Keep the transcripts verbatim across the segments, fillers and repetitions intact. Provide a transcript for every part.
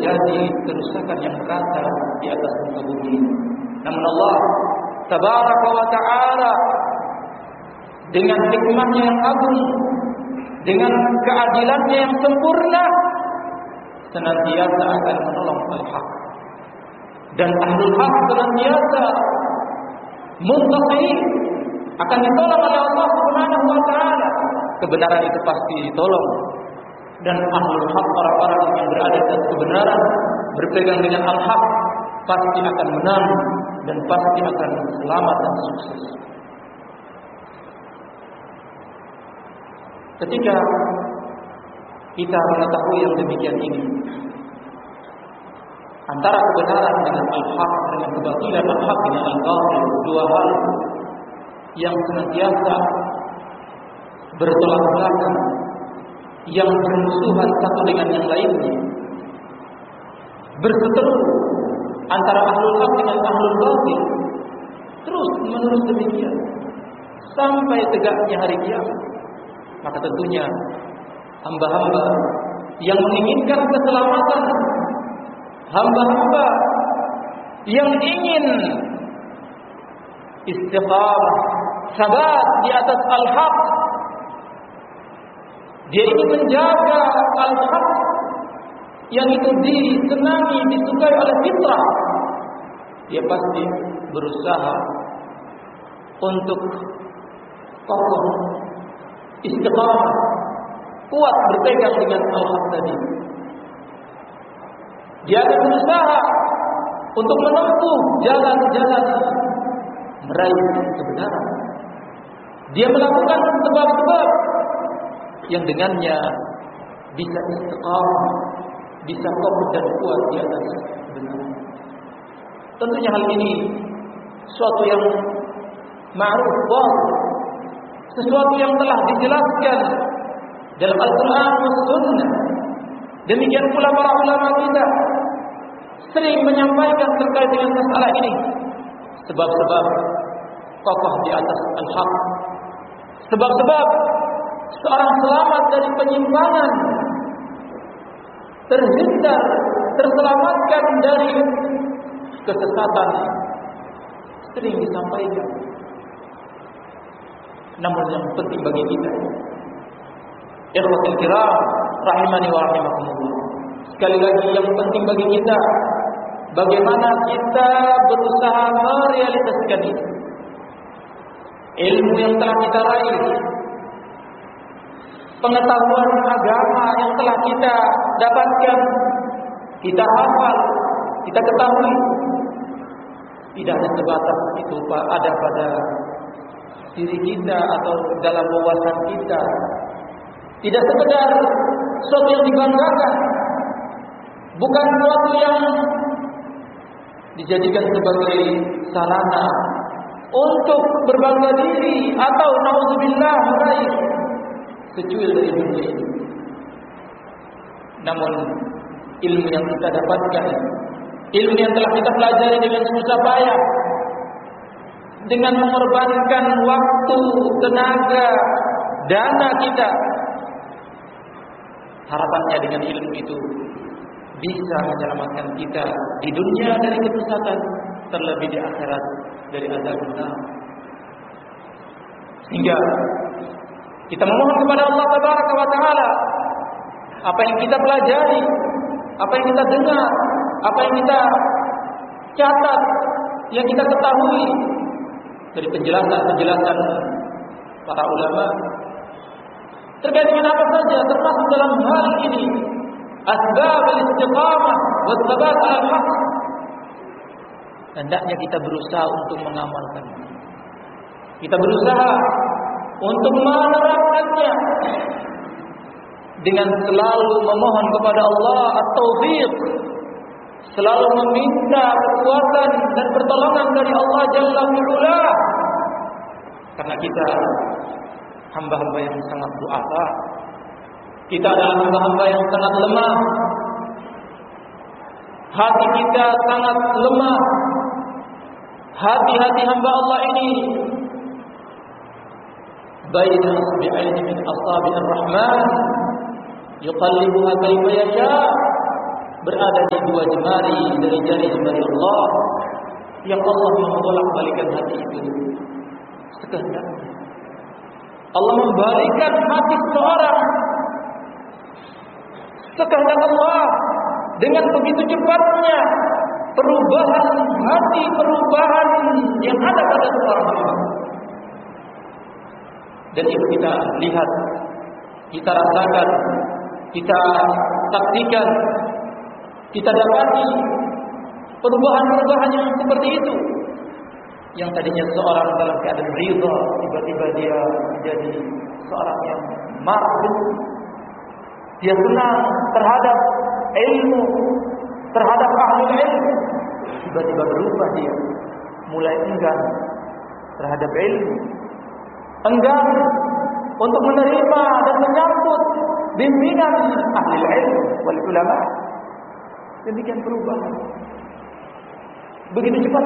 terjadi kerusakan yang merata di atas muka bumi. Namun Allah Tabaraka wa Ta'ala dengan hikmahnya yang agung, dengan keadilannya yang sempurna, senantiasa akan menolong al-haq. Dan ahlul haq senantiasa muntasir, akan ditolong oleh Allah Subhanahu wa Ta'ala. Kebenaran itu pasti ditolong. Dan ahlul haq, orang-orang yang berada di atas kebenaran, berpegang dengan al-haq, pasti akan menang dan pasti akan selamat dan sukses. Ketika kita mengetahui yang demikian ini, antara kebenaran dengan al-haq, dengan kebatilan al-haq dengan al-batil, dua hal yang senantiasa bertolak belakang, yang bermusuhan satu dengan yang lainnya, berseteru antara ahlul haq dengan ahlul batil, terus menerus demikian sampai tegaknya hari kiamat. Maka tentunya hamba-hamba yang menginginkan keselamatan, hamba-hamba yang ingin istiqamah, sabat di atas al-haq, dia ingin menjaga al-haq yang itu disenangi, disukai oleh fitrah, dia pasti berusaha untuk kokoh, istiqamah, kuat berpegang dengan al-haq tadi. Dia akan berusaha untuk menempuh jalan-jalan meraih kebenaran. Dia melakukan sebab-sebab yang dengannya bisa istiqamah, bisa kokoh dan kuat di atas kebenaran. Tentunya hal ini suatu yang ma'ruf, sesuatu yang telah dijelaskan dalam Al-Quran dan Sunnah. Demikian pula para ulama kita sering menyampaikan terkait dengan masalah ini. Sebab-sebab kokoh di atas al-haq, sebab-sebab seorang selamat dari penyimpangan, terhindar, terselamatkan dari kesesatan, sering disampaikan. Namun yang penting bagi kita, ikhwatul kiram, rahimani wa rahimakumullah, sekali lagi yang penting bagi kita, bagaimana kita berusaha merealisasikan itu. Ilmu yang telah kita raih, pengetahuan agama yang telah kita dapatkan, kita hafal, kita ketahui, tidak hanya sebatas itu Pak, ada pada diri kita atau dalam wawasan kita. Tidak sekedar sesuatu yang dibanggakan, bukan sesuatu yang dijadikan sebagai sarana untuk berbangga diri atau naudzubillah meraih secuil dari dunia ini. Namun ilmu yang kita dapatkan, ilmu yang telah kita pelajari dengan susah payah, dengan mengorbankan waktu, tenaga, dana kita, harapannya dengan ilmu itu bisa menyelamatkan kita di dunia dari kesesatan, terlebih di akhirat dari azab neraka. Sehingga kita memohon kepada Allah Tabaraka wa Ta'ala, apa yang kita pelajari, apa yang kita dengar, apa yang kita catat, yang kita ketahui dari penjelasan-penjelasan para ulama terkait dengan apa saja, termasuk dalam hal ini asbab al-istiqamah wa tsabat al-haq, hendaknya kita berusaha untuk mengamalkan, kita berusaha untuk menerapkannya dengan selalu memohon kepada Allah at-taufiq, selalu meminta kekuatan dan pertolongan dari Allah Jalla wa'ala, karena kita hamba-hamba yang sangat du'afa, kita adalah hamba-hamba yang sangat lemah, hati kita sangat lemah. Hati-hati hamba Allah ini baina asbi'aini min asabi'ir rahman yuqallibuha kayfa yasha, berada di dua jemari dari jari-jemari Allah, yang Allah membolak-balikan hati itu sekehendaknya. Allah membalikkan hati seseorang sekehendak Allah dengan begitu cepatnya perubahan hati, perubahan yang ada pada seorang hamba. Dan itu kita lihat, kita rasakan, kita saksikan, kita dapati perubahan-perubahan yang seperti itu. Yang tadinya seorang dalam keadaan ridha, tiba-tiba dia menjadi seorang yang marah. Dia senang terhadap ilmu, terhadap ahli ilmu. Tiba-tiba berubah dia, mulai enggan terhadap ilmu, enggan untuk menerima dan menyambut bimbingan ahli ilmu wal ulama. Demikian perubahan begitu cepat.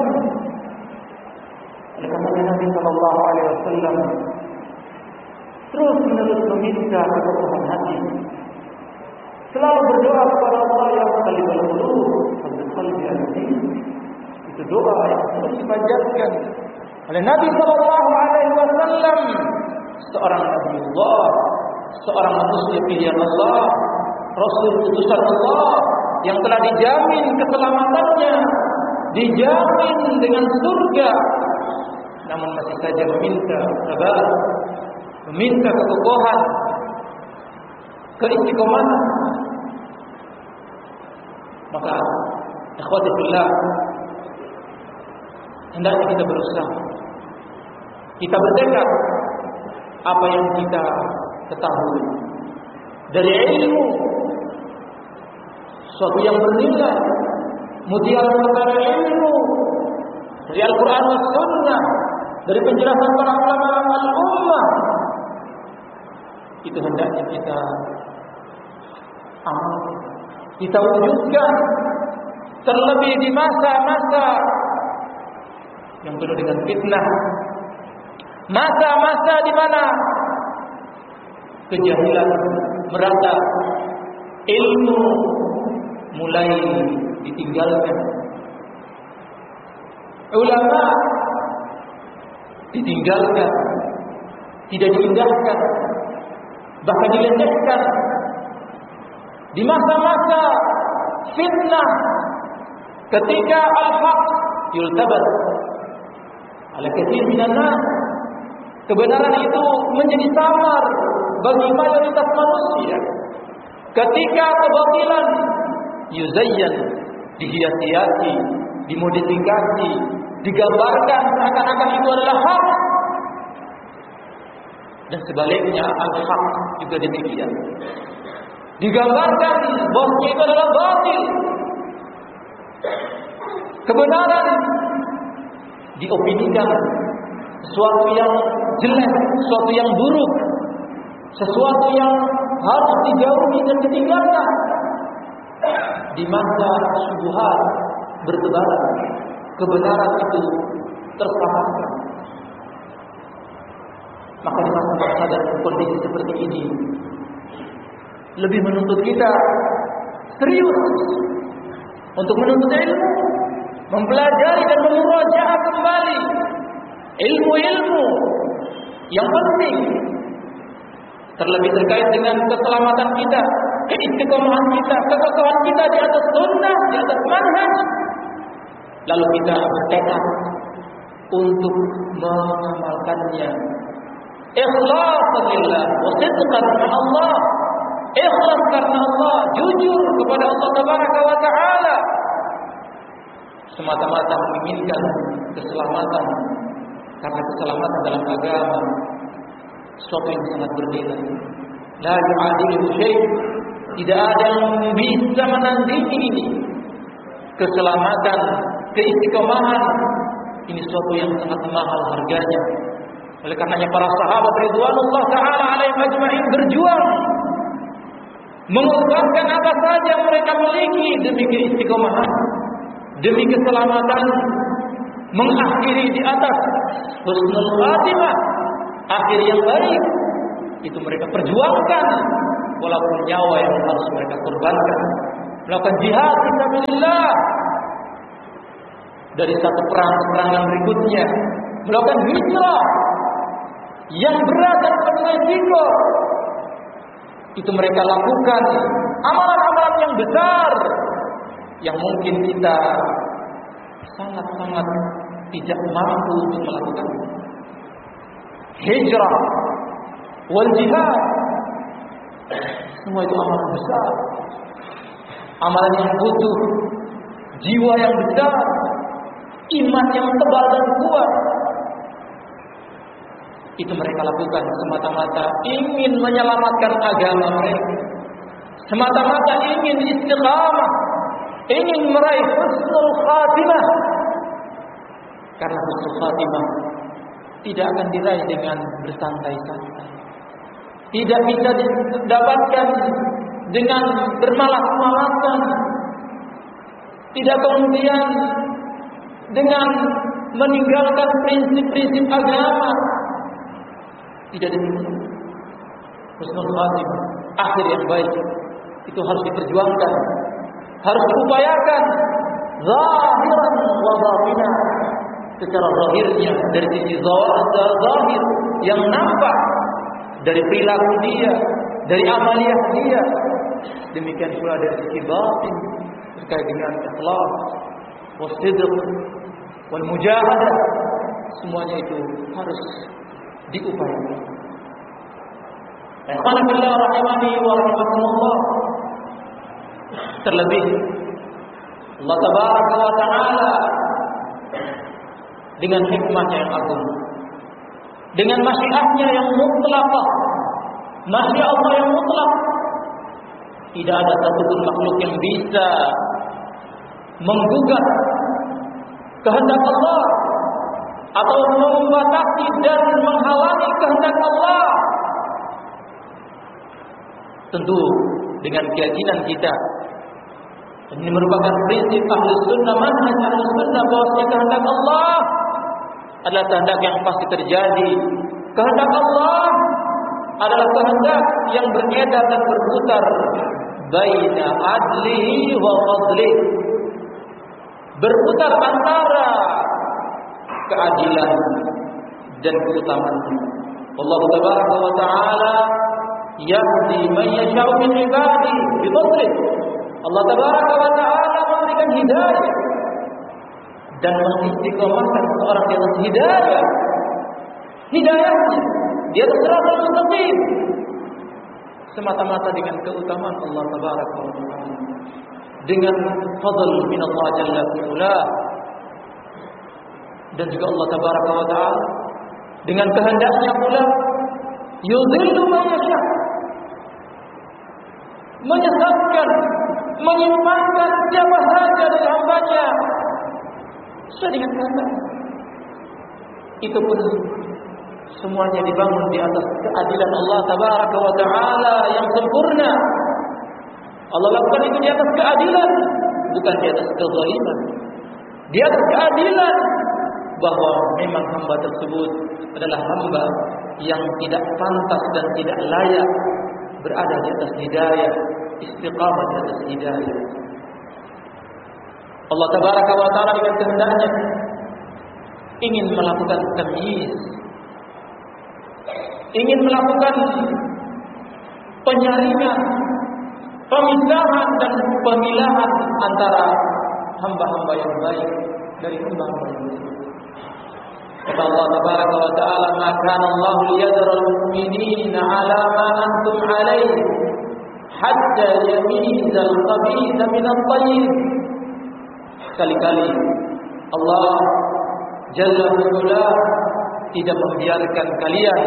Oleh karena Nabi Sallallahu Alaihi Wasallam terus menerus meminta keteguhan hati, selalu berdoa kepada Allah yang Muqallibal Qulub, Tsabbit qalbi ala dinik. Itu doa yang terus dipanjatkan oleh Nabi Sallallahu Alaihi Wasallam, seorang Nabiullah, seorang manusia pilihan Allah, Rasul utusan Allah yang telah dijamin keselamatannya, dijamin dengan surga, namun masih saja meminta sabar, meminta kekokohan, keistiqomahan. Maka ikhwati fillah, hendaknya kita berusaha, kita bertekad apa yang kita ketahui dari ilmu, suatu yang bernilai, mutiara perkara ilmu dari Al-Quran dan Sunnah, dari penjelasan para ulama al-ummah, itu hendaknya kita amal, kita wujudkan, terlebih di masa-masa yang penuh dengan fitnah, masa-masa di mana kejahilan merata, ilmu mulai ditinggalkan, ulama ditinggalkan, tidak diindahkan, bahkan dilecehkan. Di masa-masa fitnah, ketika al-haq yultabat ala katsir minan nas, kebenaran itu menjadi samar bagi mayoritas manusia. Ketika kebatilan yuzayyan, dihias-hiasi, dimodifikasi, digambarkan seakan-akan itu adalah hak, dan sebaliknya al-haq juga demikian, digambarkan bahwa itu adalah batil. Kebenaran diopinikan sesuatu yang jelek, sesuatu yang buruk, sesuatu yang harus dijauhi dan ditinggalkan. Di masa syubhat bertebaran, kebenaran itu tersamarkan. Maka di masa-masa dan kondisi seperti ini lebih menuntut kita serius untuk menuntut ilmu, mempelajari dan memurajaah kembali ilmu-ilmu yang penting, terlebih terkait dengan keselamatan kita, keistiqomahan kita, kekokohan kita di atas sunnah, di atas manhaj. Lalu kita bertekad untuk mengamalkannya. Ikhlas lillah wa sidqan Allah. Ikhlas karena Allah, jujur kepada Allah Tabaraka wa Ta'ala, semata-mata menginginkan keselamatan, karena keselamatan dalam agama sesuatu yang sangat bernilai. La yu'adilu syai', tidak ada yang bisa menandingi ini. Keselamatan, keistiqomahan, ini sesuatu yang sangat mahal harganya. Oleh karenanya para sahabat ridwanullah ta'ala alaihim ajma'in berjuang, mengorbankan apa saja yang mereka miliki demi keistiqomahan, demi keselamatan, mengakhiri di atas husnul khatimah, akhir yang baik. Itu mereka perjuangkan, walaupun nyawa yang harus mereka korbankan. melakukan jihad fisabilillah, dari satu perang ke perang yang berikutnya, melakukan hijrah yang berat dan penuh resiko. Itu mereka lakukan amalan-amalan yang besar yang mungkin kita sangat-sangat tidak mampu untuk melakukan. Hijrah wal jihad, semua itu amalan besar, amalan yang butuh jiwa yang besar, iman yang tebal dan kuat. Itu mereka lakukan semata-mata ingin menyelamatkan agama mereka, semata-mata ingin istiqamah, ingin meraih husnul khatimah. Karena husnul khatimah tidak akan diraih dengan bersantai-santai, tidak bisa didapatkan dengan bermalas-malasan, tidak kemudian dengan meninggalkan prinsip-prinsip agama. Tidak demikian. Husnul khatimah, akhir yang baik, itu harus diperjuangkan, harus diupayakan zahiran wa batinah. Secara zahirnya, dari sisi zahir yang nampak, dari perilaku dia, dari amaliyah dia. Demikian pula dari sisi batin, terkait dengan ikhlas, wasidq, wal mujahadah. Semuanya itu harus diupayakan. Ikhwan fillah rahimani wa rahimakumullah. Terlebih Allah tabaraka wa taala dengan hikmahnya yang agung, dengan masyiatnya yang mutlaqah, masyiat Allah yang mutlak, tidak ada satupun makhluk yang bisa menggugat kehendak Allah atau membatasi dan menghalangi kehendak Allah. Tentu dengan keyakinan kita, ini merupakan prinsip Ahlus Sunnah, manhaj Ahlus Sunnah, bahwasanya kehendak Allah adalah kehendak yang pasti terjadi. Kehendak Allah adalah kehendak yang beredar dan berputar baina adlihi wa fadlihi, berputar antara keadilan dan keutamaan. Allah tabaraka wa taala yahdi man yasha'u min ibadihi bi fadlihi. Allah tabaraka wa taala memberikan hidayah dan mengistiqomahkan seorang di atas hidayah. Hidayahnya di atas siratal mustaqim semata-mata dengan keutamaan Allah tabaraka wa taala, dengan fadl min Allah jalla fi'ala. Dan juga Allah tabaraka wa taala dengan kehendaknya pula yudhillu man yasha', menyesatkan, menyimpangkan siapa saja dari hambanya sesuai dengan kehendaknya. Itu pun semuanya dibangun di atas keadilan Allah tabaraka wa taala yang sempurna. Allah lakukan itu di atas keadilan, bukan di atas kezaliman. Di atas keadilan, bahwa memang hamba tersebut adalah hamba yang tidak pantas dan tidak layak berada di atas hidayah, istiqamah di atas hidayah. Allah tabaraka wa taala dengan kehendaknya ingin melakukan tamyiz, ingin melakukan penyaringan, pemisahan dan pemilahan antara hamba-hamba yang baik dari hamba-hamba yang buruk. Kata Allah tabaraka wa taala, "Ma kana Allah liyadhara al-mu'minina 'ala ma antum 'alaihi hatta yamiza al-khabitha min at-tayyib." Sekali-kali Allah Jalla wa'ala tidak membiarkan kalian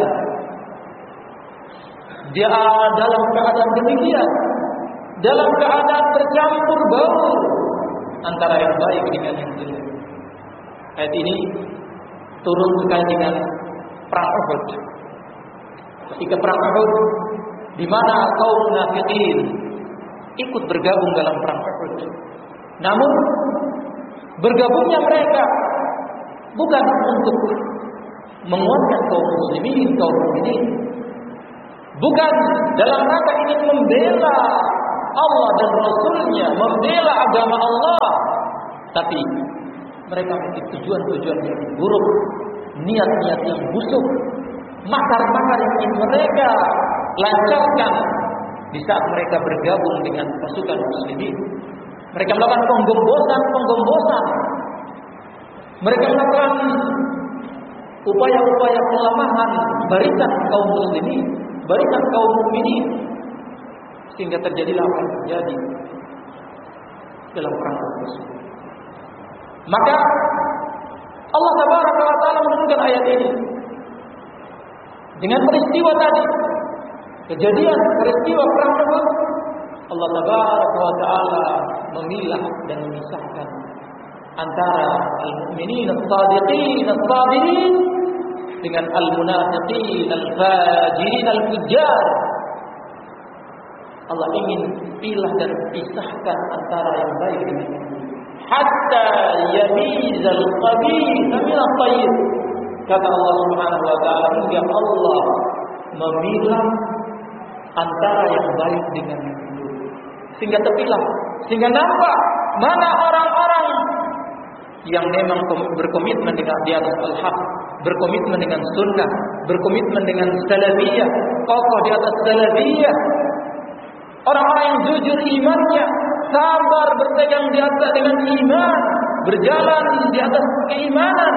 dia dalam keadaan demikian, dalam keadaan tercampur baur antara yang baik dengan yang jelek. Ayat ini turun terkait dengan perang Uhud. Ketika perang Uhud, di mana kaum munafikin ikut bergabung dalam perang Uhud. Namun bergabungnya mereka bukan untuk menguatkan kaum muslimin, kaum mukminin, bukan dalam rangka ingin membela Allah dan Rasulnya, membela agama Allah, tapi mereka memiliki tujuan-tujuan yang buruk, niat-niat yang busuk, makar-makar yang ingin mereka lancarkan di saat mereka bergabung dengan pasukan muslimin. Mereka melakukan penggombosan-penggombosan. Mereka melakukan upaya-upaya pelemahan barisan kaum muslimin, barisan kaum mukminin, sehingga terjadilah apa yang terjadi dalam perang tersebut. Maka Allah Tabaraka wa Ta'ala menurunkan ayat ini dengan peristiwa tadi, kejadian peristiwa perang Uhud. Allah Tabaraka wa Ta'ala memilah dan memisahkan antara al-mu'minin as-sadiqin as-sabirin dengan al-munafiqin al-fajirin al-fujjar. Allah ingin pilah dan pisahkan antara yang baik dengan yang buruk. Hatta yamizal khabitha min at-tayyib. Kata Allah Subhanahu wa Ta'ala, hingga Allah memilah antara yang baik dengan yang buruk, sehingga terpilah, sehingga nampak mana orang-orang yang memang berkomitmen dengan di atas al-haq, berkomitmen dengan sunnah, berkomitmen dengan salafiyah, kokoh di atas salafiyah, orang-orang yang jujur imannya, sabar berpegang di atas dengan iman, berjalan di atas keimanan.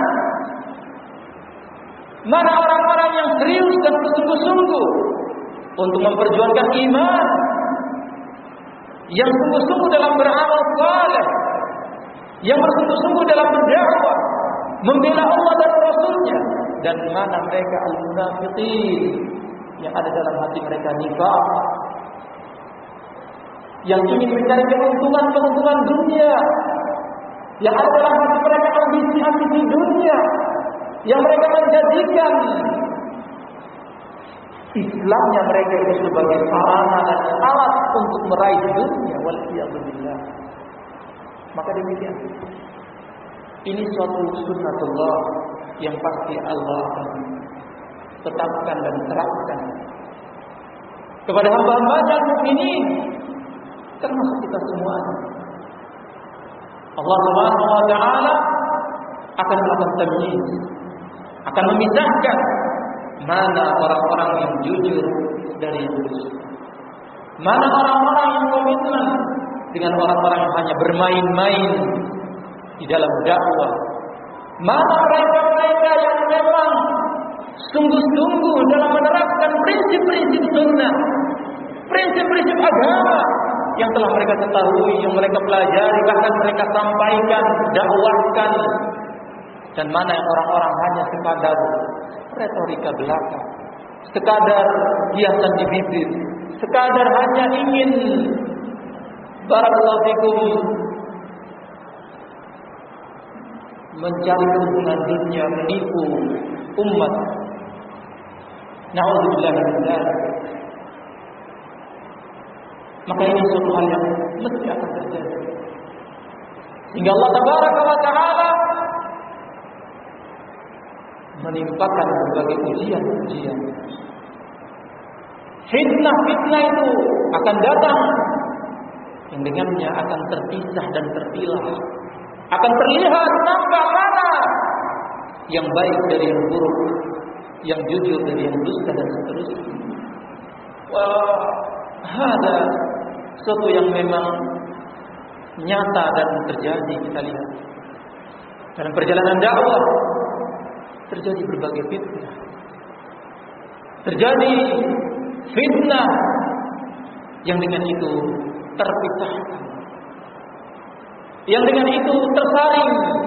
Mana orang-orang yang serius dan bersungguh-sungguh untuk memperjuangkan iman, yang sungguh-sungguh dalam beramal saleh, yang bersungguh-sungguh dalam berdakwah, membela Allah dan Rasulnya. Dan mana mereka al-munafiqin, yang ada dalam hati mereka nifaq, yang ingin mencari keuntungan-keuntungan dunia, yang ada dalam hati mereka ambisi-ambisi dunia, yang mereka menjadikan Islamnya mereka itu sebagai sarana dan alat untuk meraih dunia. Waliyadzubillah. Maka demikian, ini suatu sunnatullah yang pasti Allah akan tetapkan dan terapkan kepada hamba-hambanya mukminin, termasuk kita semua. Allah Subhanahu wa Ta'ala akan melakukan tamyiz, akan memisahkan mana orang-orang yang jujur dari yang dusta, mana orang-orang yang komitmen dengan orang-orang yang hanya bermain-main di dalam dakwah, mana mereka-mereka yang memang sungguh-sungguh dalam menerapkan prinsip-prinsip sunnah, prinsip-prinsip agama yang telah mereka ketahui, yang mereka pelajari, bahkan mereka sampaikan, dakwahkan. Dan mana yang orang-orang hanya sekadar retorika belaka, sekadar hiasan di bibir, sekadar hanya ingin barakallahu fikum mencari keuntungan dunia, menipu umat. Na'udzubillah min dzalik. Maka ini suatu hal yang mesti akan terjadi. Hingga Allah Tabaraka wa Ta'ala menimpakan berbagai ujian-ujian. Fitnah-fitnah itu akan datang, yang dengannya akan terpisah dan terpilah, akan terlihat nampak mana yang baik dari yang buruk, yang jujur dari yang dusta, dan seterusnya. Wah, ada sesuatu yang memang nyata dan terjadi. Kita lihat dalam perjalanan dakwah terjadi berbagai fitnah, terjadi fitnah yang dengan itu terpisahkan, yang dengan itu tersaring.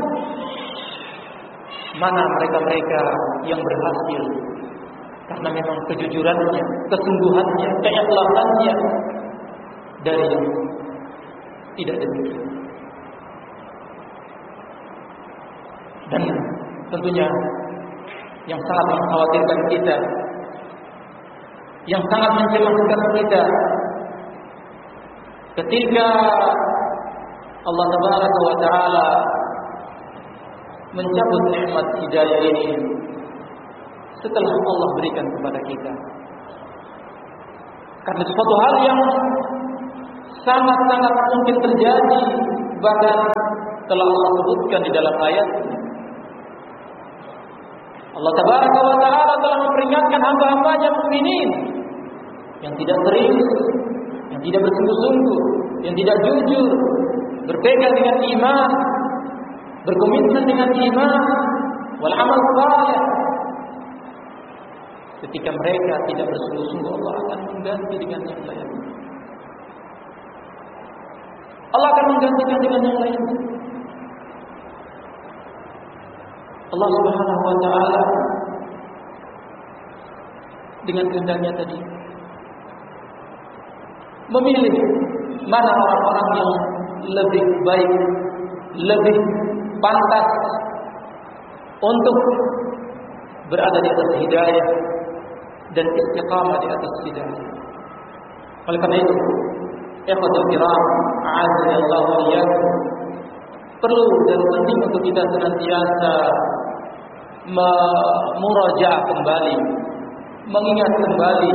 Mana mereka-mereka yang berhasil karena memang kejujurannya, kesungguhannya, keikhlasannya, dari yang tidak demikian. Dan tentunya yang sangat mengkhawatirkan kita, yang sangat mencemaskan kita, ketika Allah Tabaraka wa Ta'ala mencabut nikmat hidayah ini setelah Allah berikan kepada kita. Karena suatu hal yang sangat-sangat mungkin terjadi, bahkan telah Allah sebutkan di dalam ayat. Allah Tabaraka wa Ta'ala telah memperingatkan hamba-hambanya mukminin yang tidak serius, yang tidak bersungguh-sungguh, yang tidak jujur, berpegang dengan iman, berkomitmen dengan iman, wal amal salih. Ketika mereka tidak bersungguh-sungguh, Allah akan mengganti dengan yang lain. Allah akan menggantikan dengan yang lain. Allah Subhanahu wa Ta'ala dengan kehendaknya tadi memilih mana orang-orang yang lebih baik, lebih pantas untuk berada di atas hidayah dan istiqamah di atas hidayah. Oleh karena itu, ikhwatul kiram, a'azzani Allah wa iyyakum, perlu dan penting untuk kita senantiasa memurajaah kembali, mengingat kembali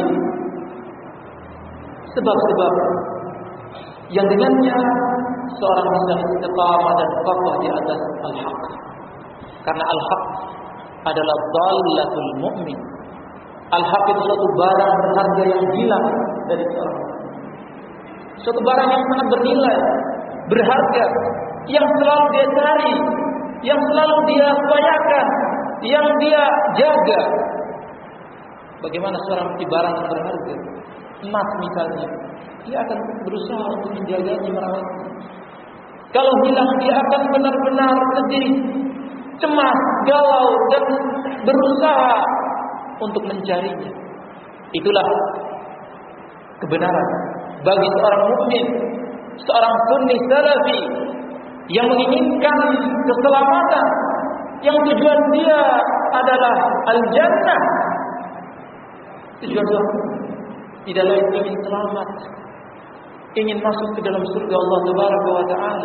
sebab-sebab yang dengannya seorang bisa istiqamah dan kokoh di atas al-haq. Karena al-haq adalah dhallatul mu'min. Al-haq itu suatu barang berharga yang hilang dari seorang. Suatu barang yang sangat bernilai, berharga, yang selalu dia cari, yang selalu dia upayakan, yang dia jaga. Bagaimana seorang memiliki barang yang berharga? Emas misalnya, dia akan berusaha untuk menjaganya, merawatnya. Kalau hilang, dia akan benar-benar sedih, cemas, galau, dan berusaha untuk mencarinya. Itulah kebenaran bagi seorang mukmin, seorang sunni salafi yang menginginkan keselamatan, yang tujuan dia adalah al-jannah. Tujuan dia tidak lain ingin selamat, ingin masuk ke dalam surga Allah Tabaraka wa Ta'ala.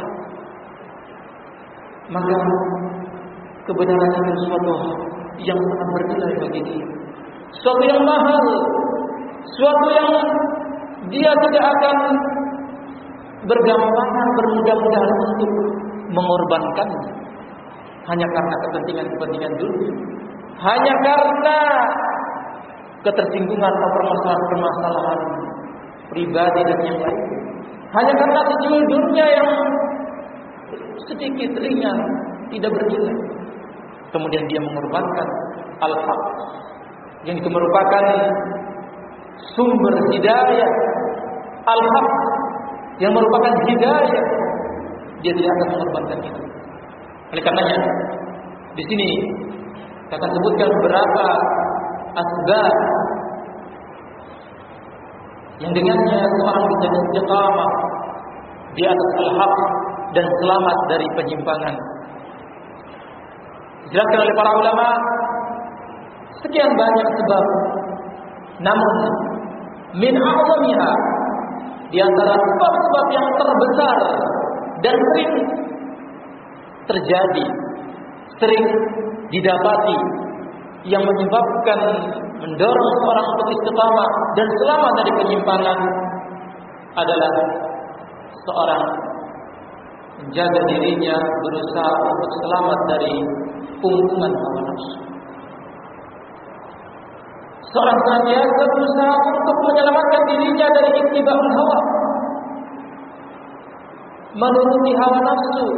Maka kebenaran itu sesuatu yang sangat bernilai bagi dia, sesuatu yang mahal, sesuatu yang dia tidak akan bergampangan, bermudah-mudahan untuk mengorbankannya hanya karena kepentingan-kepentingan dunia, hanya karena ketersinggungan atau permasalahan-permasalahan pribadi dan yang lain, hanya karena tujuan dunia yang sedikit ringan, tidak bernilai. Kemudian dia mengorbankan al-haq, yang itu merupakan sumber hidayah, al-haq yang merupakan hidayah, dia tidak akan mengorbankan itu. Oleh karenanya, di sini saya akan sebutkan beberapa asbab yang dengannya seorang bisa istiqamah di atas al-haq dan selamat dari penyimpangan. Dijelaskan oleh para ulama sekian banyak sebab, namun min a'zamiha, di antara sebab-sebab yang terbesar dan sering terjadi, sering didapati, yang menyebabkan mendorong seorang untuk istiqamah dan selamat dari penyimpangan adalah seorang menjaga dirinya, berusaha untuk selamat dari pungkungan hawa nafsu. Seorang senantiasa berusaha untuk menyelamatkan dirinya dari ittiba'ul hawa, menuruti hawa nafsu,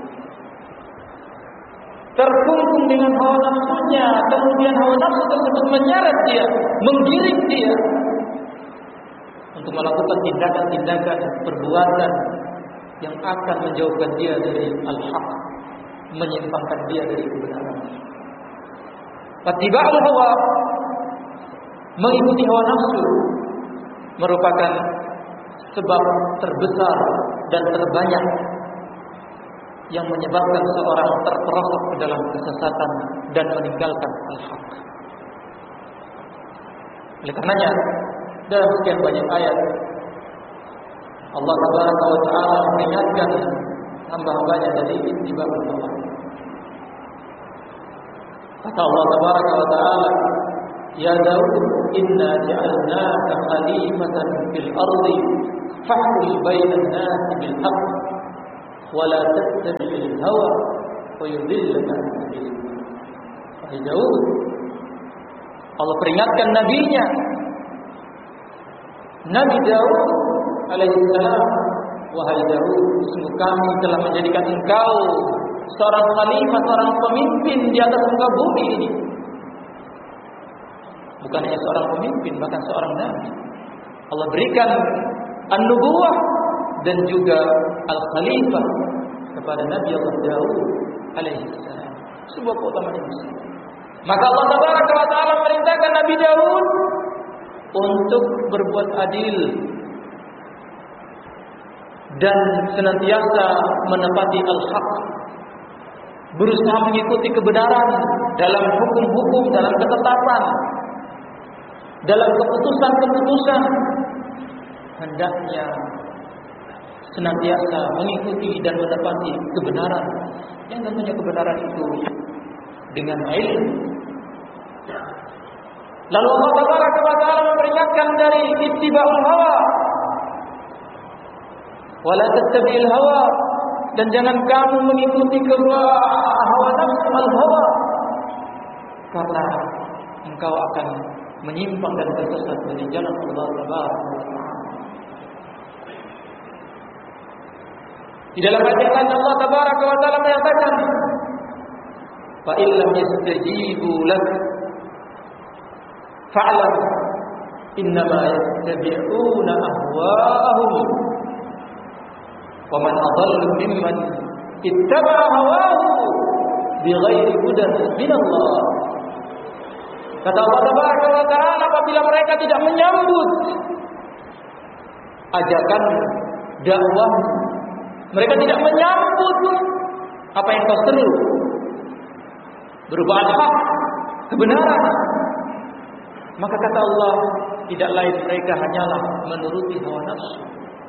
terkungkung dengan hawa nafsunya, kemudian hawa nafsu tersebut menyeret dia, menggiring dia untuk melakukan tindakan-tindakan perbuatan yang akan menjauhkan dia dari al-haq, menyimpangkan dia dari kebenaran. Ittiba'ul hawa, mengikuti hawa nafsu, merupakan sebab terbesar dan terbanyak yang menyebabkan seorang terperosok ke dalam kesesatan dan meninggalkan al-haq. Oleh karenanya, dalam sekian banyak ayat Allah Tabaraka wa Ta'ala memperingatkan hamba-hambanya dari ittiba'ul hawa. Kata Allah Tabaraka wa Ta'ala, Ya Daud, inna ja'alnaka khalifatan fil ardi fahkum bainan nasi bil haqq wa la tattabi'il hawa wa yudhillaka an sabilillah. Wahai Daud, Allah peringatkan nabinya, Nabi Daud alaihissalam, wahai Daud, sungguh kami telah menjadikan engkau seorang khalifah, seorang pemimpin di atas muka bumi ini. Bukan hanya seorang pemimpin, bahkan seorang nabi. Allah berikan an-nubuwah dan juga al-khalifah kepada Nabi Allah Daud alaihissalam. Sebuah keutamaan yang besar. Maka Allah Tabaraka wa Ta'ala merintahkan Nabi Daud untuk berbuat adil dan senantiasa menepati al-haq, berusaha mengikuti kebenaran dalam hukum-hukum, dalam ketetapan, dalam keputusan-keputusan. Hendaknya senantiasa mengikuti dan menepati kebenaran, yang tentunya kebenaran itu dengan ilmu. Lalu Allah Tabaraka wa Ta'ala memperingatkan dari ittiba'ul hawa, wala tattabi'il hawa, dan jangan kamu mengikuti hawa nafsu al-hawa, karena engkau akan menyimpang dan tersesat dari jalan Allah Tabaraka wa Ta'ala. Di dalam ayat yang lain Allah Tabaraka wa Ta'ala menyatakan, fa illam yastajibu lak fa'lam innama yattabi'una ahwa'ahum wa man adallu mimman ittaba'a hawahu bighairi hudan min Allah. Kata Allah Tabaraka wa Ta'ala, apabila mereka tidak menyambut ajakan dakwah, mereka tidak menyambut apa yang kau seru berupa al-haq, kebenaran, maka kata Allah, tidak lain mereka hanyalah menuruti hawa nafsu.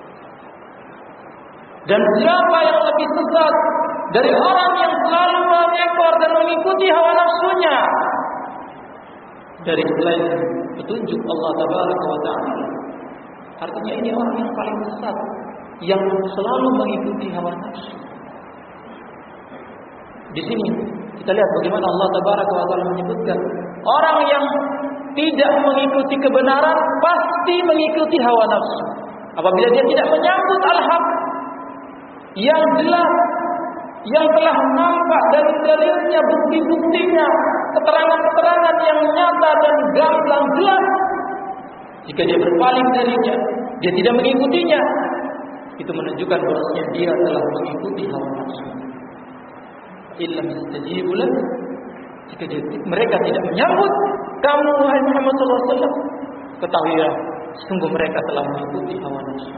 Dan siapa yang lebih sesat dari orang yang selalu mengekor dan mengikuti hawa nafsunya dari selain petunjuk Allah Tabaraka wa Ta'ala? Artinya ini orang yang paling sesat, yang selalu mengikuti hawa nafsu. Di sini kita lihat bagaimana Allah Tabaraka wa Ta'ala menyebutkan orang yang tidak mengikuti kebenaran pasti mengikuti hawa nafsu. Apabila dia tidak menyambut al-haq yang jelas, yang telah nampak dari dalilnya, bukti-buktinya, keterangan-keterangan yang nyata dan gamblang jelas, jika dia berpaling darinya, dia tidak mengikutinya, itu menunjukkan bahwasanya dia telah mengikuti hawa nafsu. Illam yastajibu lak, jika dia, mereka tidak menyambut kamu wahai Muhammad sallallahu alaihi wasallam, ketahuilah sungguh mereka telah mengikuti hawa nafsu.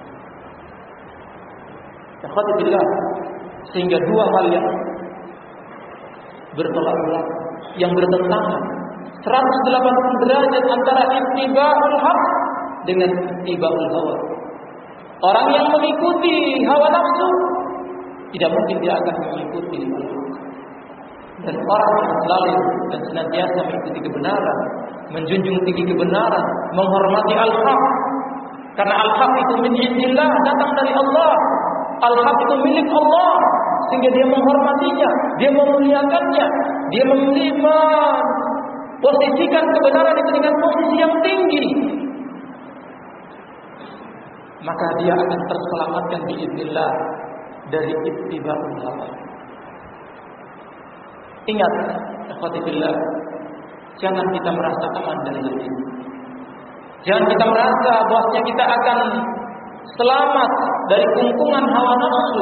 Alhamdulillah, sehingga dua hal yang bertolak belakang, yang bertentangan seratus delapan puluh derajat antara ittiba'ul haq dengan ittiba'ul hawa. Orang yang mengikuti hawa nafsu tidak mungkin dia akan mengikuti al-haq. Dan orang yang selalu dan senantiasa mengikuti kebenaran, menjunjung tinggi kebenaran, menghormati al-haq, karena al-haq itu min indillah, datang dari Allah. Al-haq itu milik Allah, sehingga dia menghormatinya, dia memuliakannya, dia menerima, posisikan kebenaran itu dengan posisi yang tinggi. Maka dia akan terselamatkan biiznillah dari ittiba'ul hawa. Ingat, ikhwati fillah, jangan kita merasa aman dari hal ini. Jangan kita merasa bahwasanya kita akan selamat dari kungkungan hawa nafsu,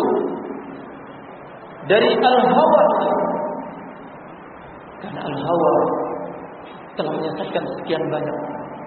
dari al-hawa. Karena al-hawa telah menyesatkan sekian banyak,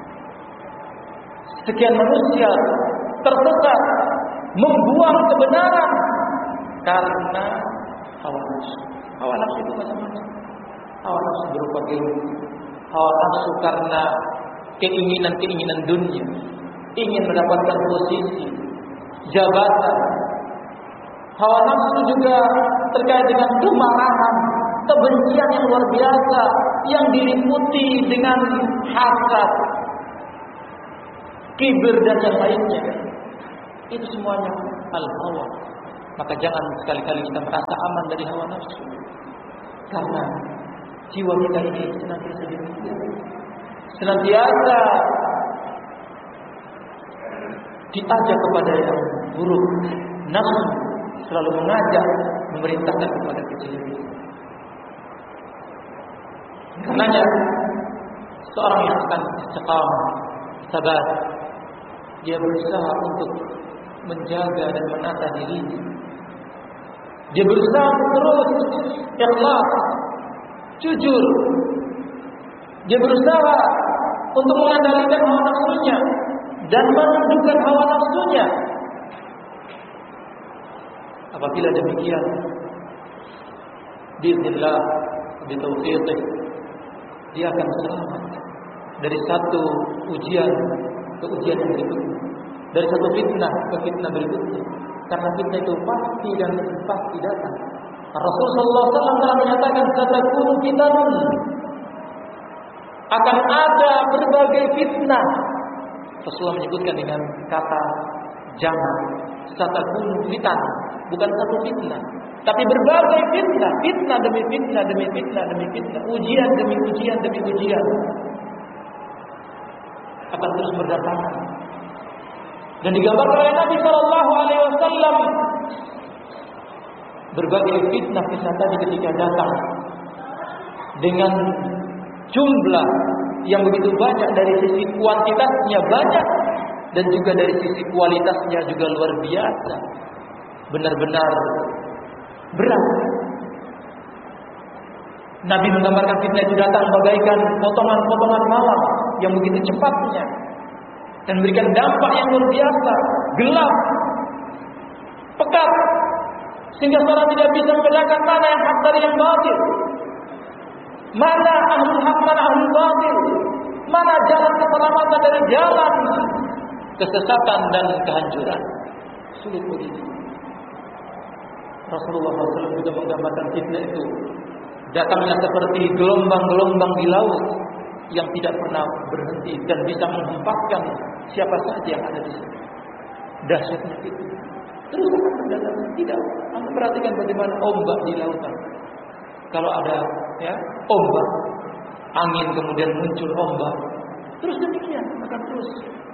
sekian manusia tersesat, membuang kebenaran karena hawa nafsu. Hawa nafsu itu macam-macam. Hawa nafsu berupa ilmu, hawa nafsu karena keinginan-keinginan dunia, ingin mendapatkan posisi, jabatan. Hawa nafsu juga terkait dengan kemarahan, kebencian yang luar biasa yang diliputi dengan hasad, kibir dan yang lainnya. Itu semuanya al-hawa. Maka jangan sekali-kali kita merasa aman dari hawa nafsu. Karena jiwa kita ini senantiasa demikian. Senantiasa diajak kepada yang buruk. Nafsu selalu mengajak, memerintahkan kepada kejelekan. Karenanya seorang yang akan istiqamah, sabar, dia berusaha untuk menjaga dan menata dirinya. Dia berusaha terus ikhlas, jujur. Dia berusaha untuk mengendalikan hawa nafsunya dan menundukkan hawa nafsunya. Apabila demikian, biiznillah, bitaufiqih, dia akan selamat dari satu ujian ke ujian yang berikutnya, dari satu fitnah ke fitnah berikutnya. Karena fitnah itu pasti dan pasti datang. Rasulullah sallallahu alaihi wasallam telah menyatakan satakunu fitanun, akan ada berbagai fitnah. Rasulullah menyebutkan dengan kata jamak, satakunu fitan, bukan satu fitnah, tapi berbagai fitnah, fitnah demi fitnah demi fitnah demi fitnah, ujian demi ujian demi ujian akan terus berdatangan. Dan digambarkan oleh Nabi Shallallahu Alaihi Wasallam berbagai fitnah-fitnah tadi ketika datang dengan jumlah yang begitu banyak, dari sisi kuantitasnya banyak dan juga dari sisi kualitasnya juga luar biasa, benar-benar berat. Nabi menggambarkan fitnah itu datang bagaikan potongan-potongan malam yang begitu cepatnya dan memberikan dampak yang luar biasa, gelap, pekat, sehingga seorang tidak bisa membedakan mana yang hak dari yang batil, mana ahlul hak, mana ahlul batil, mana jalan keselamatan dari jalan kesesatan dan kehancuran. Sulit begitu. Rasulullah shallallahu alaihi wasallam juga menggambarkan fitnah itu datangnya seperti gelombang-gelombang di laut yang tidak pernah berhenti dan bisa menghempaskan siapa saja yang ada di situ. Dahsyatnya itu. Terus akan berdatangan. Tidak. Anda perhatikan bagaimana ombak di lautan. Kalau ada ya ombak, angin kemudian muncul ombak, terus demikian akan terus.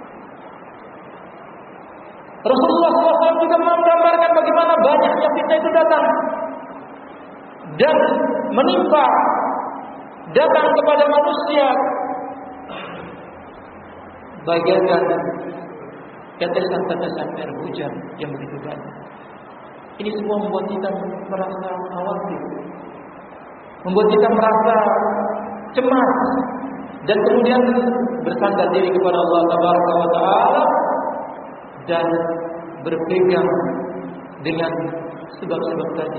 Rasulullah shallallahu alaihi wasallam juga menggambarkan bagaimana banyaknya fitnah itu datang dan menimpa, datang kepada manusia bagaikan tetesan-tetesan air hujan yang begitu banyak. Ini semua membuat kita merasa khawatir, membuat kita merasa cemas, dan kemudian bersandar diri kepada Allah Tabaraka wa Ta'ala dan berpegang dengan sebab-sebab tadi.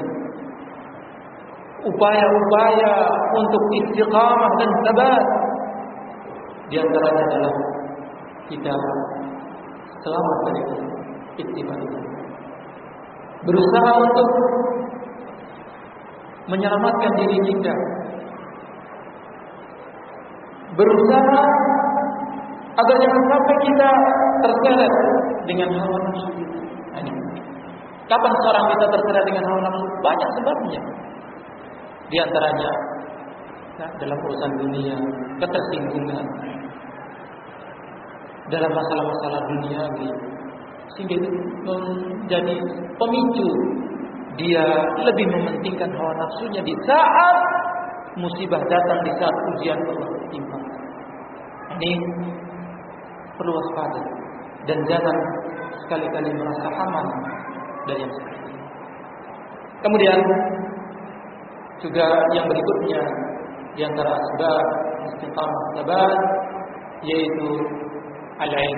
Upaya-upaya untuk istiqamah dan sabat, di antaranya adalah kita selamat dari ittiba. Berusaha untuk menyelamatkan diri kita, berusaha agar jangan sampai kita terseret dengan hawa nafsu kita. Kapan seorang kita terseret dengan hawa nafsu? Banyak sebabnya. Di antaranya nah, dalam urusan dunia, ketersinggungan dalam masalah-masalah duniawi, sehingga itu menjadi pemicu dia lebih mementingkan hawa nafsunya di saat musibah datang, di saat ujian Allah timpa. Ini perlu waspada dan jangan sekali-kali merasa aman dari yang seperti ini. Kemudian juga yang berikutnya di antara asbab istiqamah sabat yaitu al-ilm.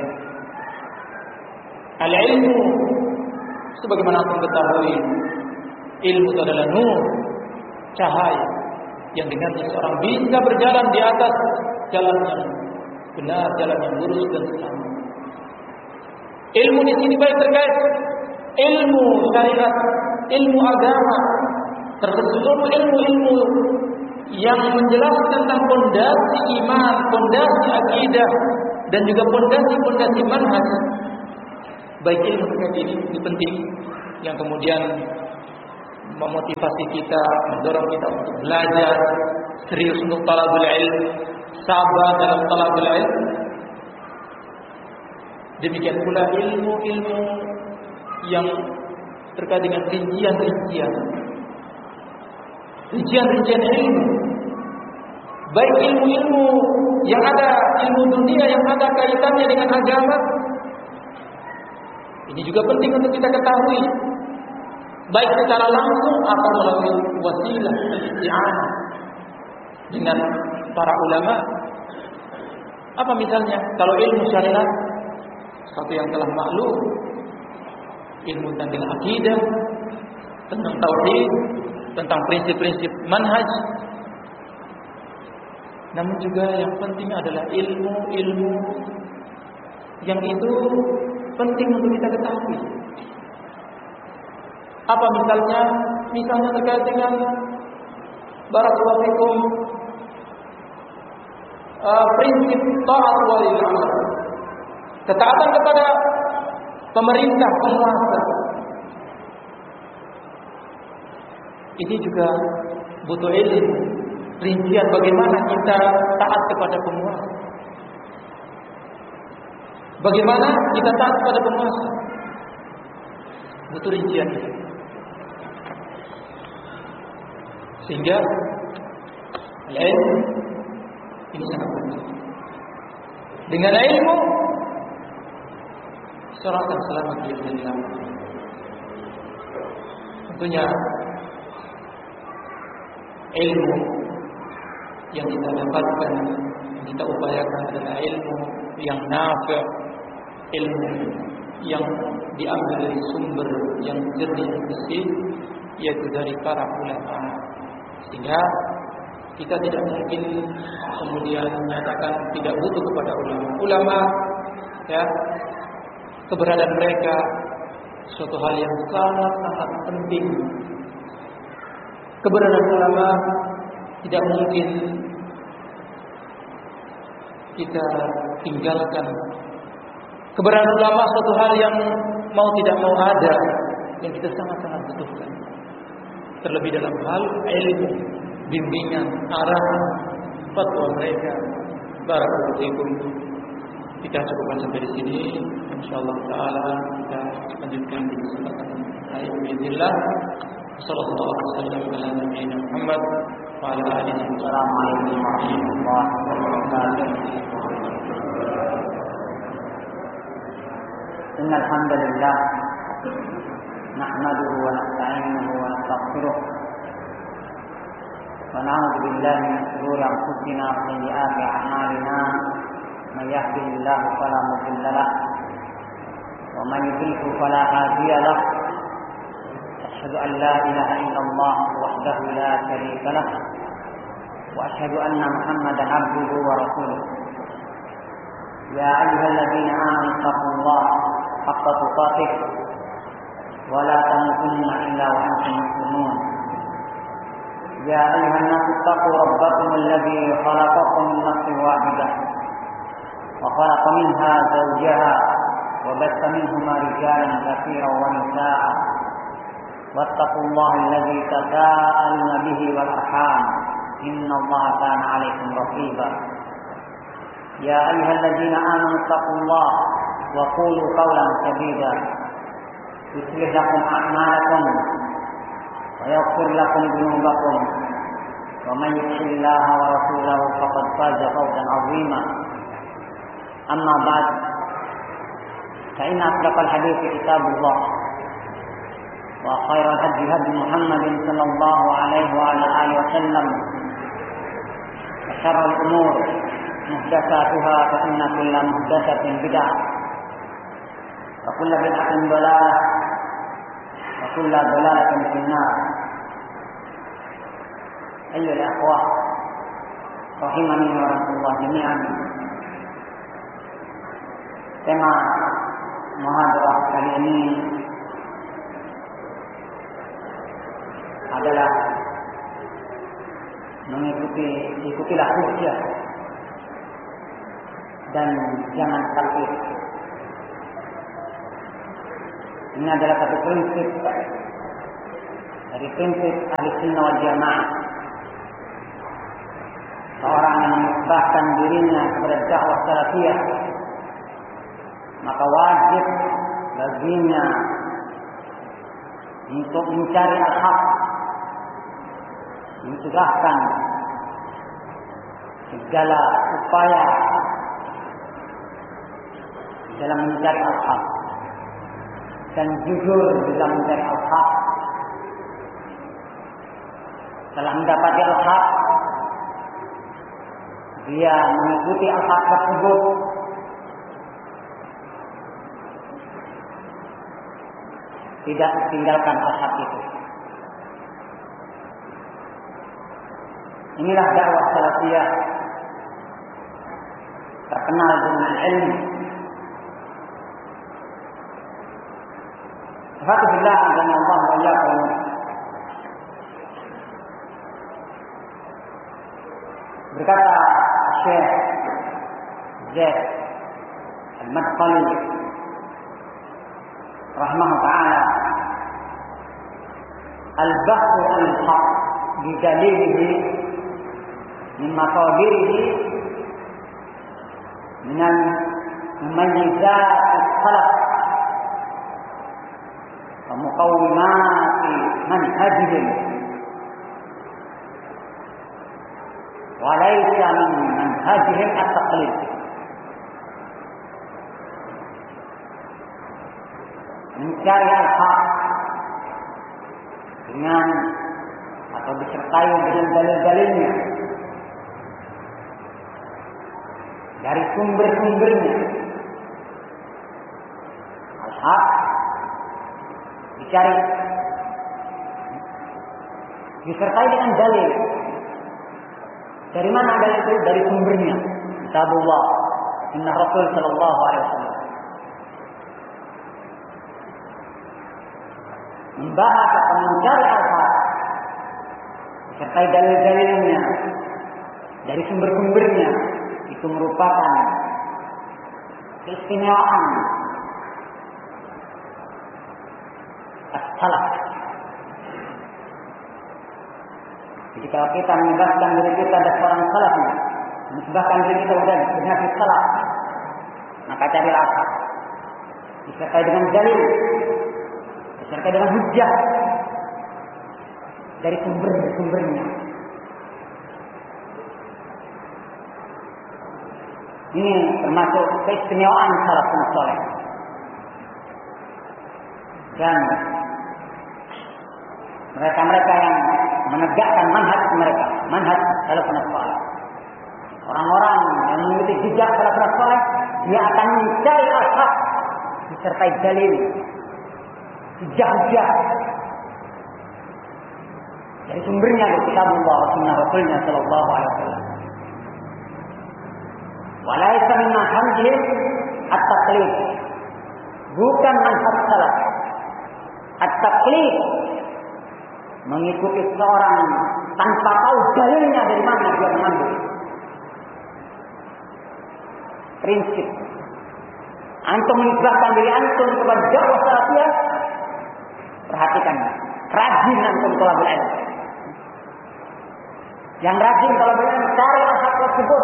Al-ilmu, sebagaimana kita ketahui, ilmu itu adalah nur, cahaya yang dengannya seorang bisa berjalan di atas jalan yang benar, jalan yang lurus dan selamat. Ilmu di sini baik terkait ilmu syariat, ilmu agama, termasuk ilmu-ilmu yang menjelaskan tentang pondasi iman, pondasi akidah, dan juga pondasi-pondasi manhaj. baik ilmu terkait ini, ini penting, yang kemudian memotivasi kita, mendorong kita untuk belajar serius untuk talabul ilm, sabar dalam talabul ilm. Demikian pula ilmu-ilmu yang terkait dengan rincian-rincian, rincian-rincian ilmu, baik ilmu-ilmu yang ada, ilmu dunia yang ada kaitannya dengan agama. Ini juga penting untuk kita ketahui, baik secara langsung atau melalui wasilah al-isti'anah dengan para ulama. Apa misalnya? Kalau ilmu syariat, sesuatu yang telah maklum, ilmu tentang akidah, tentang tauhid, tentang prinsip-prinsip manhaj. Namun juga yang penting adalah ilmu-ilmu yang itu penting untuk kita ketahui. Apa misalnya? Misalnya terkait dengan barakallahu fikum uh, prinsip taat walil amr, ketaatan kepada pemerintah, penguasa. Ini juga butuh ilmu, rincian bagaimana kita taat kepada penguasa, bagaimana kita taat kepada penguasa, butuh rincian. Sehingga ilmu ini sangat penting. Dengan ilmu seorang akan selamat di dunia. Tentunya ilmu yang kita dapatkan, yang kita upayakan adalah ilmu yang nafi', ilmu yang diambil dari sumber yang jernih bersih, yaitu dari para ulama. Sehingga kita tidak mungkin kemudian menyatakan tidak butuh kepada ulama. Ulama, ya, keberadaan mereka suatu hal yang sangat-sangat penting. Keberadaan ulama tidak mungkin kita tinggalkan. Keberadaan ulama suatu hal yang mau tidak mau ada, yang kita sangat-sangat butuhkan. Terlebih dalam hal ilmu, bimbingan, arahan, fatwa mereka. Barakallahu fikum. Kita cukupkan sampai di sini. Insyaallah taala kita lanjutkan di kesempatan lain bismillah. Sallallahu alaihi wasallam ala nabiyina Muhammad wa ala alihi warahmatullahi wabarakatuh. Innal hamdalillah nahmaduhu wa nasta'inuhu wa nastaghfiruh wa na'udzu billahi min shururi anfusina wa sayyiati a'malina. Man yahdihillahu fala mudilla lahu wa man yudlil fala hadiya lahu. Asyhadu an la ilaha illallah wahdahu la syarika lahu wa asyhadu anna Muhammadan abduhu wa rasuluh. Ya ayyuhalladzina amanu taqullaha haqqa tuqatih wa la tamutunna illa wa antum muslimun. Ya ayyuhan nasu taqu rabbakum alladzi khalaqakum min nafsin wahidah wa khalaqa minha zawjaha wa batha minhuma rijalan katsiran wa nisaa'a wattaqullaha alladzi tasaaluna bihi wal arham innallaha kana 'alaykum raqiba. Ya ayyuhalladzina amanu taqullaha wa qulu qawlan sadida yuslih lakum a'malakum wa yaghfir lakum dhunubakum wa man yuti'illaha wa rasulahu faqad faza fawzan 'azima. Amma ba'd, fa inna asdaqal hadithi kitabullah wa khairal hadi hadi Muhammadin sallallahu alaihi wa ala alihi wa sallam wa syarrul umur muhdatsatuha fa inna kulla muhdatsatin bid'ah wa kullu bid'atin dhalalah wa kullu dhalalatin finnar. Ayyuhal akhwah rahimani wa rahimakumullah jami'an. Tema muhadarah kali ini adalah mengikuti ikutilah hujjah dan jangan takut. Ini adalah satu prinsip dari prinsip Ahlussunnah wal Jamaah. Seorang yang menisbahkan dirinya kepada dakwah salafiyah, maka wajib baginya untuk mencari al-haq, mencegahkan segala upaya dalam mencari al-haq dan jujur dalam mencari al-haq. Setelah mendapati al-haq, dia mengikuti al-haq tersebut tidak tinggalkan al-haq itu. Inilah dakwah salafiyah, terkenal dengan ilmu. Alhamdulillah, dan Allah wa iyyakum. Berkata Syekh Zaid Al-Madkhali rahimahullah ta'ala, al-bahthu al-haq bidalilihi min maqadirihi min al-mumayyizat al-salaf wa muqawwimati manhajihim wa laysa min manhajihim at-taqlid. Mencari al-haq dengan atau disertai dengan dalil-dalilnya dari sumber-sumbernya. Al-haq dicari disertai dengan dalil. Dari mana dalil itu? Dari sumbernya. Kitabullah, sunnah Rasul sallallahu alaihi wasallam. Membahas atau mencari al-haq disertai dalil-dalilnya dari sumber-sumbernya, itu merupakan keistimewaan as-salaf. Jadi kalau kita menyebabkan diri kita ada seorang salaf, menyebabkan diri kita sudah benar salaf, maka cari al-haq disertai dengan dalil, disertai dengan hujjah dari sumber-sumbernya. Ini termasuk keistimewaan salafus saleh. Dan mereka-mereka yang menegakkan manhaj mereka, manhaj salafus saleh. Orang-orang yang mengikuti jejak salafus saleh, dia akan mencari al-haq disertai dalil, hujjah-hujjah dari sumbernya, dari kitabullah wa sunnah Rasulnya sallallahu alaihi wasallam. Walaysa min manhajihim at-taqlid. Bukan manhaj salaf. At-taqlid, mengikuti seorang tanpa tahu dalilnya dari mana dia mengambil. Prinsip antum menisbahkan diri antum kepada dakwah salafiyah, perhatikan, rajin antum thalabul ilm. Yang rajin thalabul ilm, cari al-haq tersebut,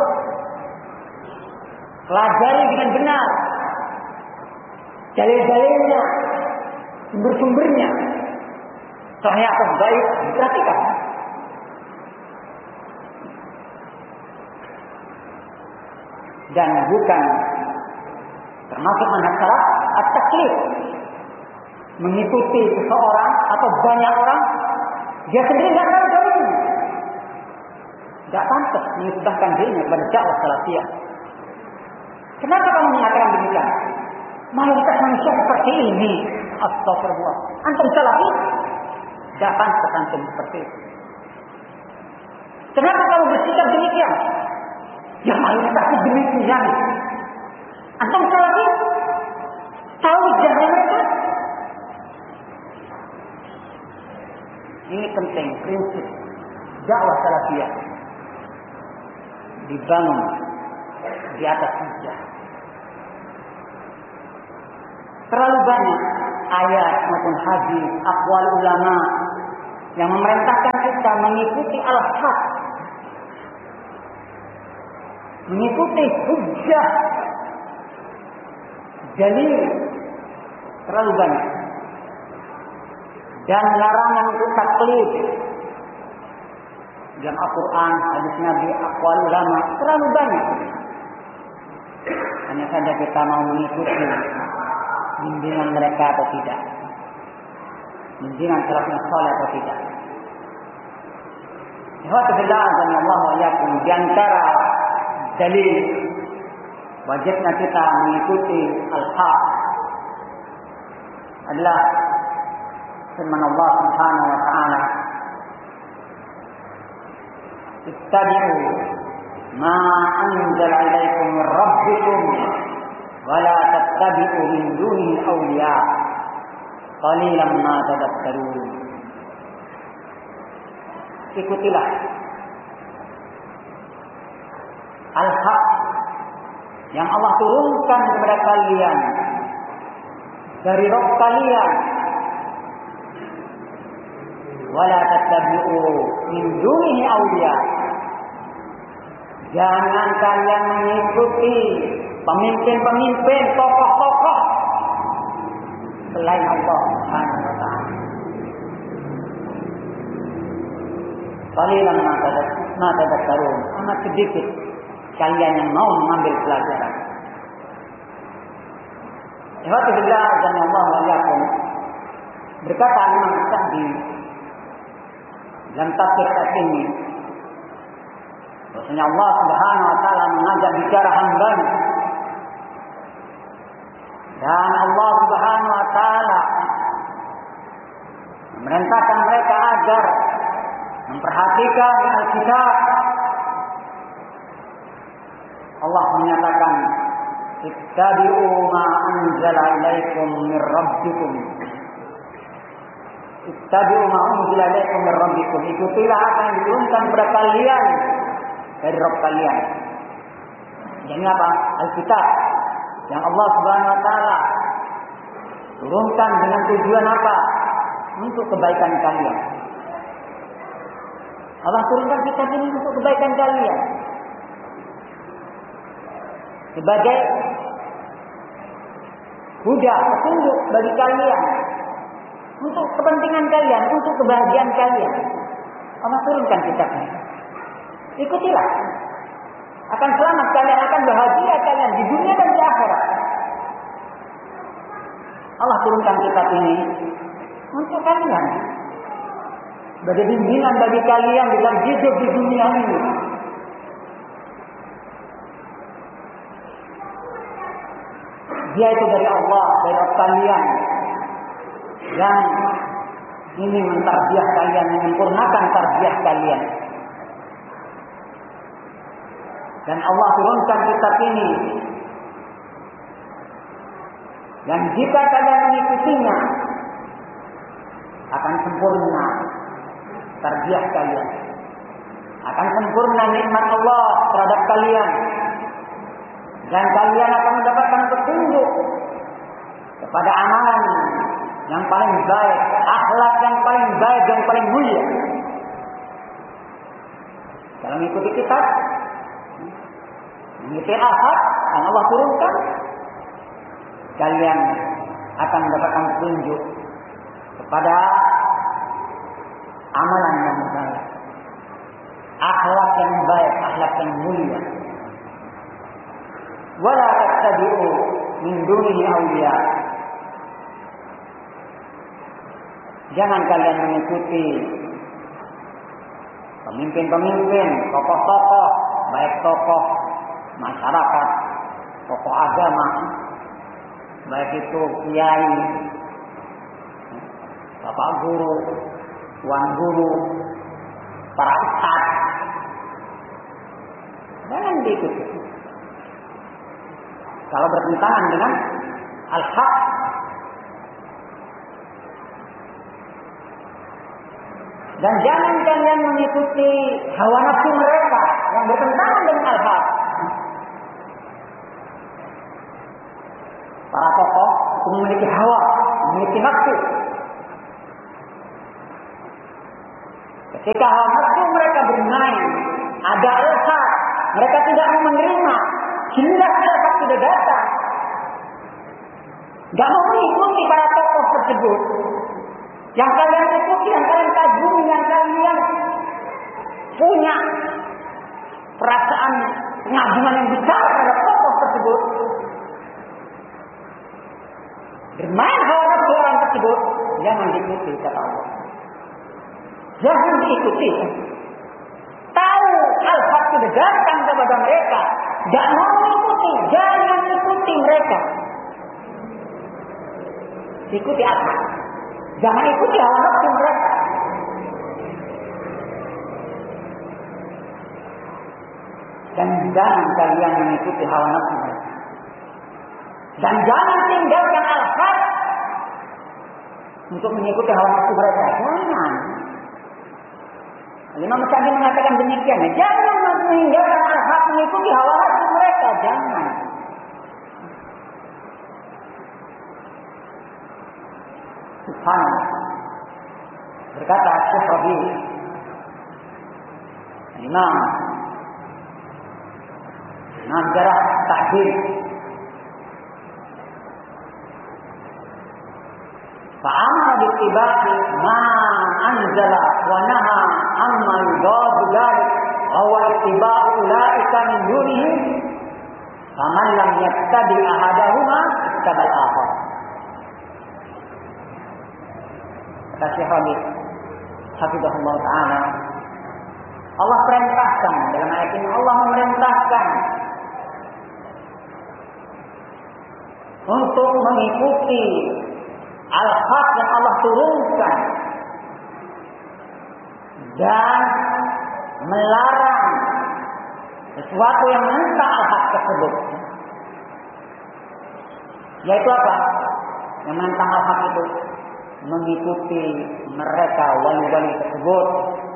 pelajari dengan benar dalil-dalilnya, sumber-sumbernya, sahih atau dhaif, perhatikan. Dan bukan termasuk manhaj salaf at-taqlid, mengikuti seseorang atau banyak orang, dia sendiri tidak tahu dalilnya, tidak pantas menisbahkan dirinya kepada dakwah salafiyah. Kenapa kamu mengatakan demikian? Mayoritas manusia seperti ini. Astagfirullah. Antum salafi? Tidak pantas antum seperti itu. Kenapa kamu bersikap demikian? Ya mayoritasnya demikian. Antum salafi? Tahu jalan mereka? Ini penting, prinsip dakwah salafiyah dibangun di atas hujjah. Terlalu banyak ayat maupun hadis, aqwal ulama yang memerintahkan kita mengikuti al-haq, mengikuti hujjah, dalil terlalu banyak, dan larangan untuk taklid dalam Al-Quran, hadis Nabi, aqwal ulama terlalu banyak. Hanya saja kita mau mengikuti bimbingan mereka atau tidak, bimbingan salafus saleh atau tidak. Alhamdulillah, Allah wa iyyakum, di antara dalil wajibnya kita mengikuti al-haq adalah firman Allah Subhanahu wa taala, ittabi'u ma anzala ilaikum min rabbikum wa la tattabi'u min dunihi awliya qalilan ma tadhakkarun. Ikutilah al-haq yang Allah turunkan kepada kalian dari Rabb kalian, wala tattabi'u min dunihi awliya. Jangan kalian mengikuti pemimpin-pemimpin, tokoh-tokoh selain Allah Subhanahu wa taala. Qalilan ma tadhakkarun, amat sedikit kalian yang mau mengambil pelajaran. Alhamdulillah, dan Allah wa iyyakum, berkata Imam Sa'di dalam tafsir ini, bahwasanya Allah Subhanahu wa taala mengajak bicara hamba-Nya, dan Allah Subhanahu wa taala memerintahkan mereka agar memperhatikan Alkitab. Allah menyatakan, ittabi'u ma anzala ilaikum min rabbikum. Ittabi'u ma unzila ilaikum min rabbikum. Ikutilah apa yang diturunkan kepada kalian dari Rabb kalian. Jadi apa? Alkitab yang Allah Subhanahu wa taala turunkan dengan tujuan apa? Untuk kebaikan kalian. Allah turunkan kitab ini untuk kebaikan kalian, sebagai huda, petunjuk bagi kalian, untuk kepentingan kalian, untuk kebahagiaan kalian. Allah turunkan kitabnya. Ikutilah. Akan selamat kalian, akan bahagia kalian di dunia dan di akhirat. Allah turunkan kitab ini untuk kalian, sebagai bimbingan bagi kalian dalam hidup di dunia ini. Dia itu dari Allah, dari Allah kalian, yang ini mentarbiah kalian, menyempurnakan tarbiah kalian. Dan Allah turunkan kitab ini, dan jika kalian mengikutinya, akan sempurna tarbiah kalian, akan sempurna nikmat Allah terhadap kalian, dan kalian akan mendapatkan petunjuk kepada amalan yang paling baik, akhlak yang paling baik, yang paling mulia. Kalau mengikuti kitab, mengikuti ahad yang Allah turunkan, kalian akan mendapatkan petunjuk kepada amalan yang baik, akhlak yang baik, akhlak yang mulia. Wala tattabi'u min dunihi awliya. Jangan kalian mengikuti pemimpin-pemimpin, tokoh-tokoh, baik tokoh masyarakat, tokoh agama, baik itu kiai, bapak guru, tuan guru, para ustaz. Jangan diikuti. Kalau bertentangan dengan al-haq. Dan jangan kalian mengikuti hawa nafsu mereka yang bertentangan dengan al-haq. Para tokoh memiliki hawa memiliki nafsu. Ketika hawa nafsu mereka bermain, ada elhad, mereka tidak mau menerima. Jelas elhad sudah datang. Gak mau mengikuti para tokoh tersebut. Yang kalian ikuti, yang kalian kagumi, yang kalian punya perasaan pengagungan yang besar terhadap tokoh tersebut. Bermain hawa nafsu orang tersebut, jangan diikuti kata Allah. Jangan diikuti. Tahu al-haq sudah datang kepada mereka, gak mau mengikuti, jangan ikuti mereka. Ikuti apa? Jangan ikuti hawa nafsu mereka. Dan jangan kalian mengikuti hawa nafsu mereka. Dan jangan tinggalkan al-haq untuk mengikuti hawa nafsu mereka. Jangan. Imam Syafi'i mengatakan demikian. Jangan meninggalkan al-haq mengikuti hawa nafsu mereka. Jangan. Subhanallah. Berkata Syekh Rabi, Imam Imam Jarah Tahdid, fa'amara bittiba'i ma anzala wa naha amma yudadu dhalik wa ittiba'u ulaika min dunihi faman lam yattabi ahadahuma ittabal akhar. Kata Syekh Rabi hafizahullah ta'ala, Allah perintahkan dalam ayat ini, Allah memerintahkan untuk mengikuti al-haq yang Allah turunkan dan melarang sesuatu yang menentang al-haq tersebut. Yaitu apa? Yang menentang al-haq itu mengikuti mereka wali-wali tersebut,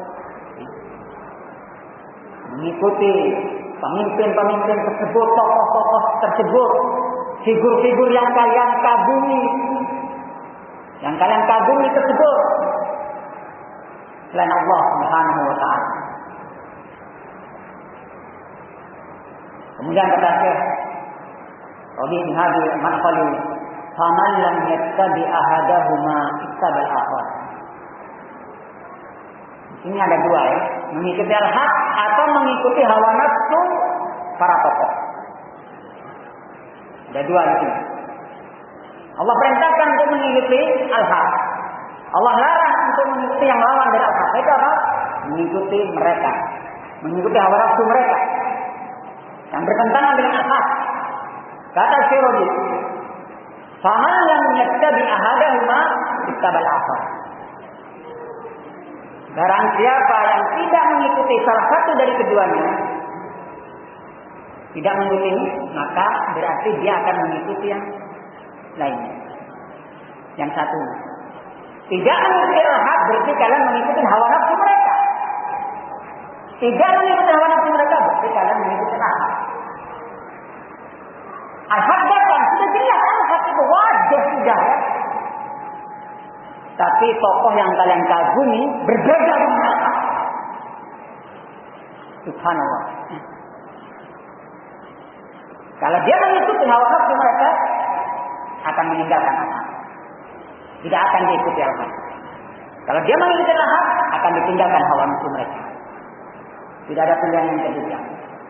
mengikuti pemimpin-pemimpin tersebut, tokoh-tokoh tersebut, figur-figur yang kalian kagumi, yang kalian kagumi tersebut selain Allah Subhanahu wa ta'ala. Kemudian kata Syekh Rabi bin Hadi Al-Madkhali, faman lam yattabi ahadahuma ittabal akhar. Di sini ada dua ya, mengikuti al-haq atau mengikuti hawa nafsu para tokoh. Ada dua di sini. Allah perintahkan untuk mengikuti al-haq. Allah larang untuk mengikuti yang lawan dari al-haq. Itu apa? Mengikuti mereka, mengikuti hawa nafsu mereka yang bertentangan dengan al-haq. Kata Syirazi, faman lam yattabi ahadahuma ittabal akhar. Barang siapa yang tidak mengikuti salah satu dari keduanya, tidak mengikuti ini, maka berarti dia akan mengikuti yang lainnya. Yang satu, tidak mengikuti al-haq berarti kalian mengikuti hawa nafsu mereka. Tidak mengikuti hawa nafsu mereka berarti kalian mengikuti al-haq. Al-haq datang, sudah jelas al-haq itu wajib sudah ya. Tapi tokoh yang kalian kagumi berbeda dengan al-haq. Subhanallah. Kalau dia mengikuti hawa nafsu mereka, akan meninggalkan al-haq. Tidak akan diikuti al-haq. Kalau dia mengikuti al-haq, akan ditinggalkan hawa nafsu mereka. Tidak ada pilihan yang ketiga.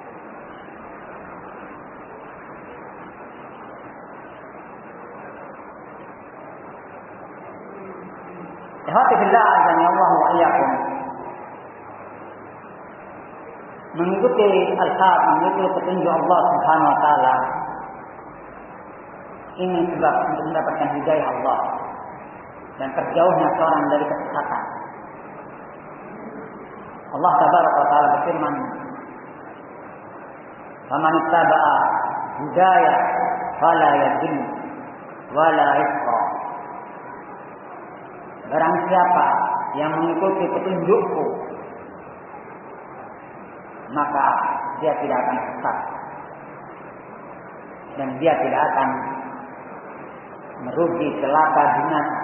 Alhamdulillah azan ya Allah wa iyyakum. Mengikuti al-haq, mengikuti petunjuk Allah Subhanahu wa taala, ini sebab untuk mendapatkan hidayah Allah dan terjauhnya seorang dari kesesatan. Allah tabaraka wa taala berfirman, "Faman ittaba'a hidayah fala yadhillu wa la yashqa." Barang siapa yang mengikuti petunjukku, maka dia tidak akan sesat dan dia tidak akan merugi, celaka, binasa.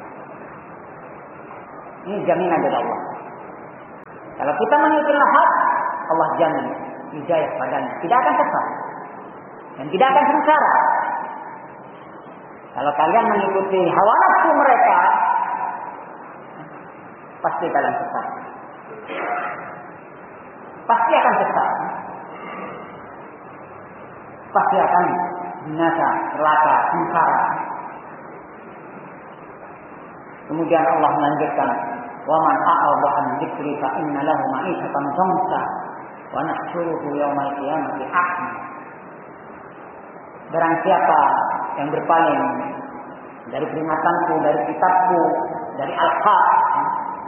Ini jaminan dari Allah. Kalau kita mengikuti hak, Allah jamin hidayah padanya, tidak akan sesat dan tidak akan sengsara. Kalau kalian mengikuti hawa nafsu mereka, pasti kalian sesat. Pasti akan sesat. Pasti akan binasa, celaka, sengsara. Kemudian Allah melanjutkan, "Wa man a'rada 'an dzikri fa inna lahu ma'isatan dhanka wa nahsyuruhu yaumal qiyamati a'ma." Barang siapa yang berpaling dari peringatanku, dari kitabku, dari al-haq,